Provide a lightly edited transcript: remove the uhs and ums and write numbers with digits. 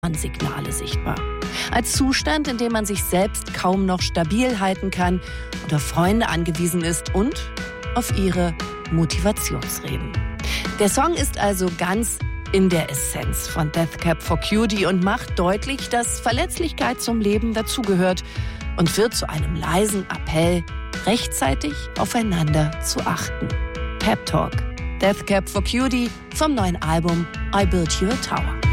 Warnsignale sichtbar. Als Zustand, in dem man sich selbst kaum noch stabil halten kann und auf Freunde angewiesen ist und auf ihre Motivationsreden. Der Song ist also ganz in der Essenz von Death Cab for Cutie und macht deutlich, dass Verletzlichkeit zum Leben dazugehört und wird zu einem leisen Appell, rechtzeitig aufeinander zu achten. Pep Talk. Death Cab for Cutie vom neuen Album I Built You a Tower.